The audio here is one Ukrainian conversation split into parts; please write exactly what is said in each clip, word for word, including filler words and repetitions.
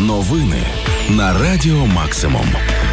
Новини на Радіо Максимум.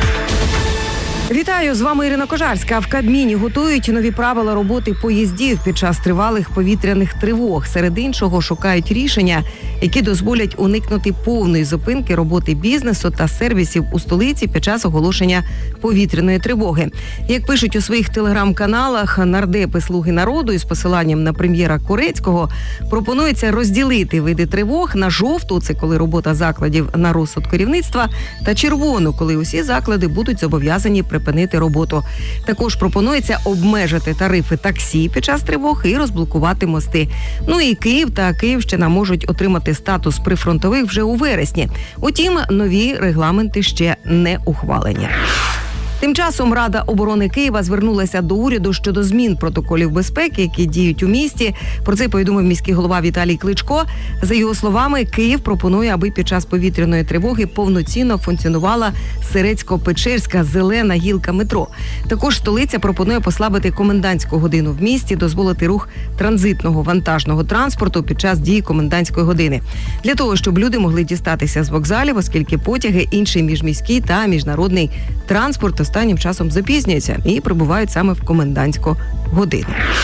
Вітаю, з вами Ірина Кожарська. В Кабміні готують нові правила роботи поїздів під час тривалих повітряних тривог. Серед іншого шукають рішення, які дозволять уникнути повної зупинки роботи бізнесу та сервісів у столиці під час оголошення повітряної тривоги. Як пишуть у своїх телеграм-каналах нардепи «Слуги народу» із посиланням на прем'єра Корецького, пропонується розділити види тривог на жовту – це коли робота закладів на розсуд керівництва, та червону – коли усі заклади будуть зобов'язані припинити роботу. Також пропонується обмежити тарифи таксі під час тривог і розблокувати мости. Ну і Київ та Київщина можуть отримати статус прифронтових вже у вересні. Утім, нові регламенти ще не ухвалені. Тим часом Рада оборони Києва звернулася до уряду щодо змін протоколів безпеки, які діють у місті. Про це повідомив міський голова Віталій Кличко. За його словами, Київ пропонує, аби під час повітряної тривоги повноцінно функціонувала Сирецько-Печерська зелена гілка метро. Також столиця пропонує послабити комендантську годину в місті, дозволити рух транзитного вантажного транспорту під час дії комендантської години. Для того, щоб люди могли дістатися з вокзалів, оскільки потяги, інший міжміський та міжнародний транспорт останнім часом запізнюються і прибувають саме в комендантську годину.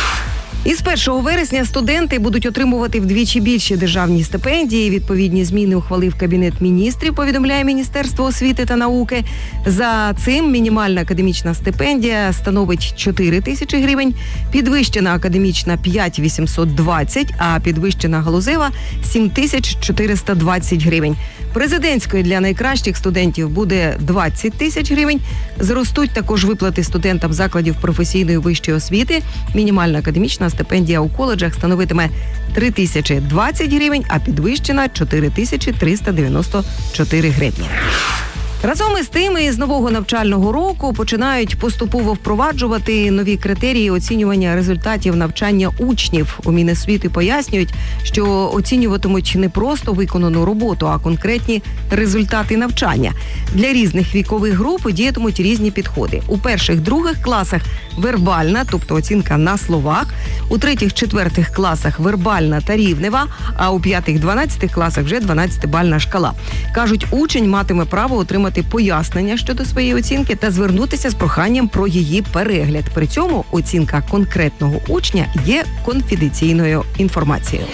Із першого вересня студенти будуть отримувати вдвічі більші державні стипендії. Відповідні зміни ухвалив Кабінет міністрів, повідомляє Міністерство освіти та науки. За цим мінімальна академічна стипендія становить чотири тисячі гривень, підвищена академічна – п'ять тисяч вісімсот двадцять, а підвищена галузева – сім тисяч чотириста двадцять гривень. Президентської для найкращих студентів буде двадцять тисяч гривень. Зростуть також виплати студентам закладів професійної вищої освіти. Мінімальна академічна стипендія у коледжах становитиме три тисячі двадцять гривень, а підвищена – чотири тисячі триста дев'яносто чотири гривні. Разом із тим, із нового навчального року починають поступово впроваджувати нові критерії оцінювання результатів навчання учнів. У Міносвіти пояснюють, що оцінюватимуть не просто виконану роботу, а конкретні результати навчання. Для різних вікових груп діятимуть різні підходи. У перших-других класах вербальна, тобто оцінка на словах, у третіх-четвертих класах вербальна та рівнева, а у п'ятих-дванадцятих класах вже дванадцятибальна шкала. Кажуть, учень матиме право отримати пояснення щодо своєї оцінки та звернутися з проханням про її перегляд. При цьому оцінка конкретного учня є конфіденційною інформацією.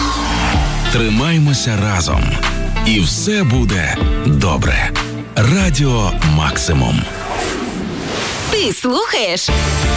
Тримаймося разом. І все буде добре. Радіо Максимум. Ти слухаєш